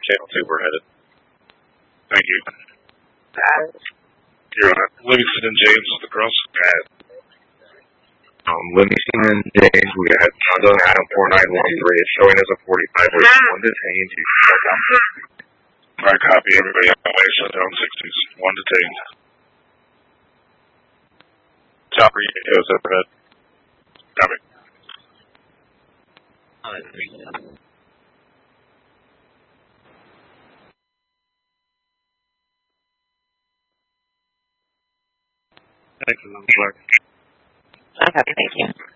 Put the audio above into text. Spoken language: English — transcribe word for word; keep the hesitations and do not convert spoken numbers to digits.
Channel two, we're headed. Thank you. Uh, You're on Livingston and James with the cross. Got Um, Livingston and James, we got John Adam four nine one three. It's showing as a forty-five. We're one detained. Alright, copy. Everybody on my way, shut down sixties. One detained. Chopper, you can go overhead. Copy. Excellent. okay, thank you.